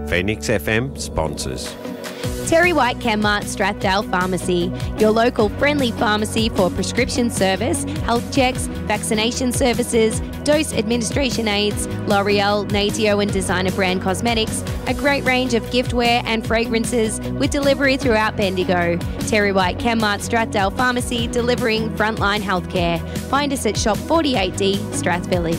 Phoenix FM sponsors. Terry White Chemmart Strathdale Pharmacy, your local friendly pharmacy for prescription service, health checks, vaccination services, dose administration aids, L'Oreal, Natio and designer brand cosmetics, a great range of giftware and fragrances with delivery throughout Bendigo. Terry White Chemmart Strathdale Pharmacy, delivering frontline healthcare. Find us at Shop 48D, Strath Village.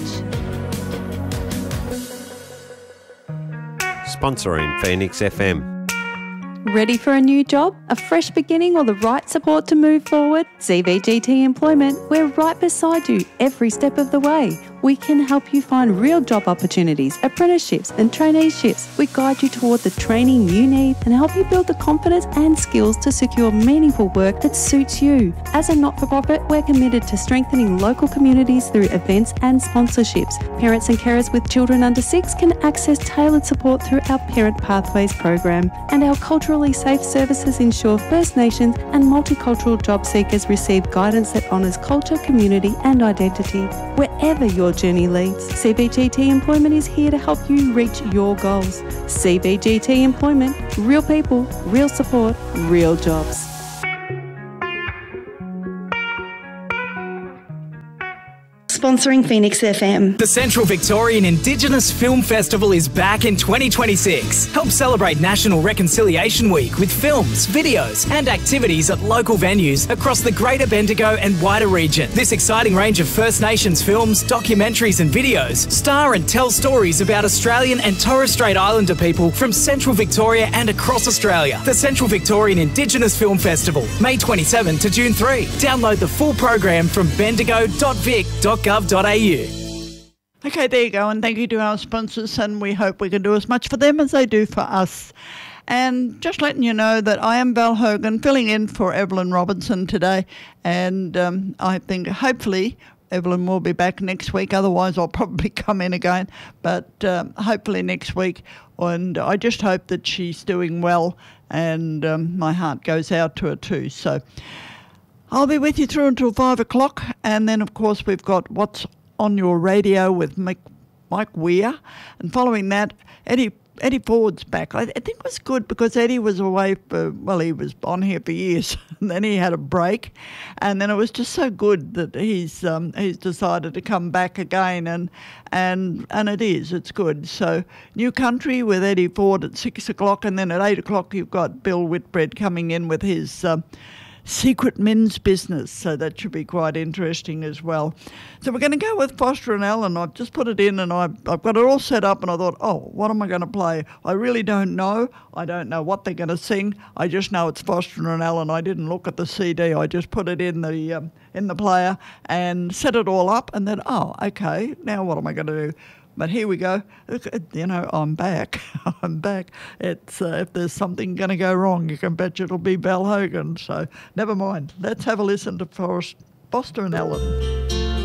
Sponsoring Phoenix FM. Ready for a new job, a fresh beginning or the right support to move forward? CVGT Employment, we're right beside you every step of the way. We can help you find real job opportunities, apprenticeships and traineeships. We guide you toward the training you need and help you build the confidence and skills to secure meaningful work that suits you. As a not-for-profit, we're committed to strengthening local communities through events and sponsorships. Parents and carers with children under 6 can access tailored support through our Parent Pathways program. And our culturally safe services ensure First Nations and multicultural job seekers receive guidance that honours culture, community and identity. Wherever your journey leads, CVGT Employment is here to help you reach your goals. CVGT Employment, real people, real support, real jobs. Sponsoring Phoenix FM. The Central Victorian Indigenous Film Festival is back in 2026. Help celebrate National Reconciliation Week with films, videos and activities at local venues across the Greater Bendigo and wider region. This exciting range of First Nations films, documentaries and videos star and tell stories about Australian and Torres Strait Islander people from Central Victoria and across Australia. The Central Victorian Indigenous Film Festival, May 27 to June 3. Download the full program from bendigo.vic.gov.au. Okay, there you go, and thank you to our sponsors, and we hope we can do as much for them as they do for us. And just letting you know that I am Val Hogan, filling in for Evelyn Robinson today, and I think hopefully Evelyn will be back next week. Otherwise, I'll probably come in again, but hopefully next week. And I just hope that she's doing well, and my heart goes out to her too. So I'll be with you through until 5 o'clock, and then, of course, we've got What's on Your Radio with Mike Weir, and following that, Eddie Ford's back. I think it was good because Eddie was away for, well, he was on here for years, and then he had a break, and then it was just so good that he's decided to come back again, and it's good. So New Country with Eddie Ford at 6 o'clock, and then at 8 o'clock you've got Bill Whitbread coming in with his Secret Men's Business, so that should be quite interesting as well. So we're going to go with Foster and Allen. I've just put it in and I've got it all set up, and I thought, oh, what am I going to play? I really don't know. I don't know what they're going to sing. I just know it's Foster and Allen. I didn't look at the CD. I just put it in the player and set it all up, and then, oh, okay, now what am I going to do? But here we go. You know, I'm back. I'm back. It's if there's something going to go wrong, you can bet it'll be Val Hogan. So never mind. Let's have a listen to Foster and Allen.